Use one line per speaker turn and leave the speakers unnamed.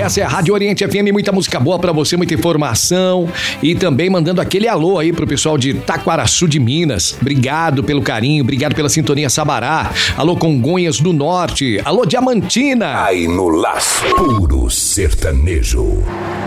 Essa é a Rádio Oriente FM, muita música boa pra você, muita informação e também mandando aquele alô aí pro pessoal de Taquaraçu de Minas. Obrigado pelo carinho, obrigado pela sintonia Sabará. Alô Congonhas do Norte, alô Diamantina.
Aí no laço, puro sertanejo.